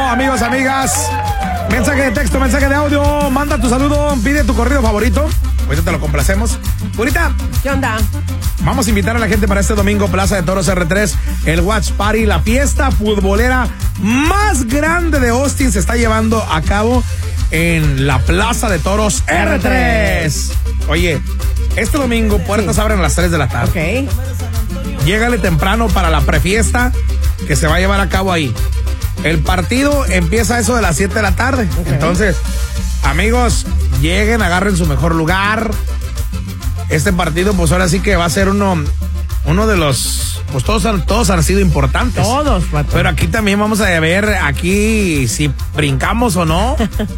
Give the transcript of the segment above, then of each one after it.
amigos, amigas. Mensaje de texto, mensaje de audio. Manda tu saludo, pide tu corrido favorito. Ahorita te lo complacemos. Purita. ¿Qué onda? Vamos a invitar a la gente para este domingo, Plaza de Toros R3, el Watch Party, la fiesta futbolera más grande de Austin se está llevando a cabo en la Plaza de Toros R3. Oye, este domingo puertas abren a las 3 de la tarde. Ok. Llégale temprano para la prefiesta que se va a llevar a cabo ahí. El partido empieza a eso de las 7 de la tarde. Okay. Entonces, amigos, lleguen, agarren su mejor lugar. Este partido, pues ahora sí que va a ser uno de los, pues todos han sido importantes. Todos, patrón. Pero aquí también vamos a ver aquí si brincamos o no.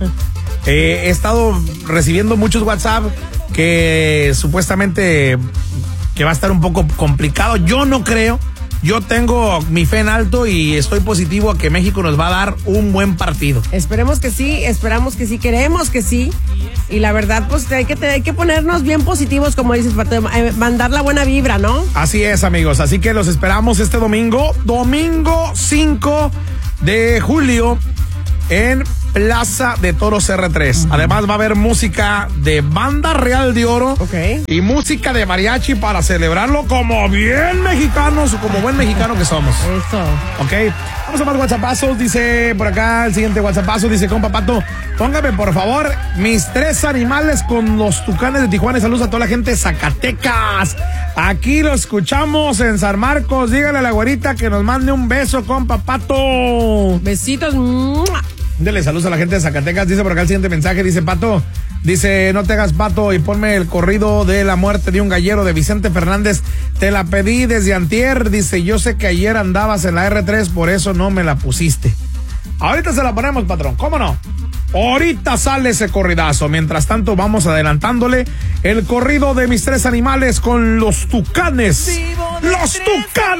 He estado recibiendo muchos WhatsApp que supuestamente que va a estar un poco complicado. Yo no creo. Yo tengo mi fe en alto y estoy positivo a que México nos va a dar un buen partido. Esperemos que sí, esperamos que sí, queremos que sí. Y la verdad, pues hay que ponernos bien positivos, como dices, para mandar la buena vibra, ¿no? Así es, amigos. Así que los esperamos este domingo 5 de julio, en Plaza de Toros R3. Además va a haber música de Banda Real de Oro. Okay. Y música de mariachi para celebrarlo como bien mexicanos, como buen mexicano que somos. Eso. Ok, vamos a más WhatsAppazos. Dice por acá el siguiente WhatsAppazo. Dice, compa Pato, póngame por favor mis 3 animales con los Tucanes de Tijuana. Y saludos a toda la gente de Zacatecas. Aquí lo escuchamos en San Marcos. Dígale a la güerita que nos mande un beso, compa Pato. Besitos. Dele saludos a la gente de Zacatecas. Dice por acá el siguiente mensaje. Dice, Pato, dice, no te hagas pato y ponme el corrido de la muerte de un gallero de Vicente Fernández. Te la pedí desde antier. Dice, yo sé que ayer andabas en la R3, por eso no me la pusiste. Ahorita se la ponemos, patrón. ¿Cómo no? Ahorita sale ese corridazo. Mientras tanto, vamos adelantándole el corrido de mis 3 animales con los Tucanes. Los Tucanes.